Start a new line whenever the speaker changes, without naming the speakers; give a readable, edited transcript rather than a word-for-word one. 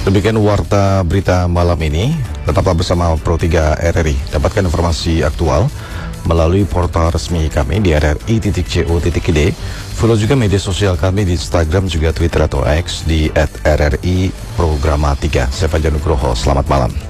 Demikian warta berita malam ini. Tetaplah bersama Pro3 RRI. Dapatkan informasi aktual melalui portal resmi kami di rri.co.id. Follow juga media sosial kami di Instagram, juga Twitter atau X di @rri Programa 3. Saya Fajar Nugroho, selamat malam.